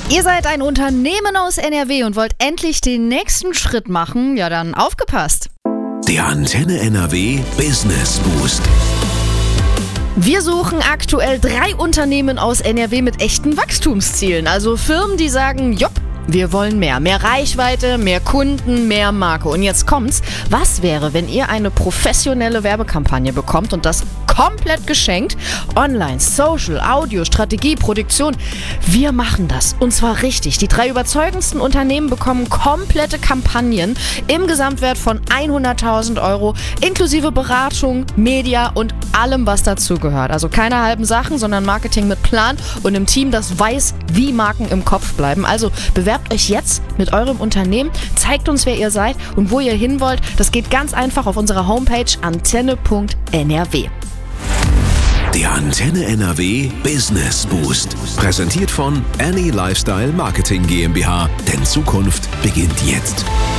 Ihr seid ein Unternehmen aus NRW und wollt endlich den nächsten Schritt machen? Ja, dann aufgepasst! Der Antenne NRW Business Boost. Wir suchen aktuell 3 Unternehmen aus NRW mit echten Wachstumszielen. Also Firmen, die sagen, jopp, wir wollen mehr. Mehr Reichweite, mehr Kunden, mehr Marke. Und jetzt kommt's. Was wäre, wenn ihr eine professionelle Werbekampagne bekommt und das komplett geschenkt? Online, Social, Audio, Strategie, Produktion. Wir machen das. Und zwar richtig. Die 3 überzeugendsten Unternehmen bekommen komplette Kampagnen im Gesamtwert von 100.000 € inklusive Beratung, Media und allem, was dazugehört. Also keine halben Sachen, sondern Marketing mit Plan und einem Team, das weiß, wie Marken im Kopf bleiben. Also bewerbt euch jetzt mit eurem Unternehmen, zeigt uns, wer ihr seid und wo ihr hin wollt. Das geht ganz einfach auf unserer Homepage antenne.nrw. Der Antenne NRW Business Boost. Präsentiert von Any Lifestyle Marketing GmbH. Denn Zukunft beginnt jetzt.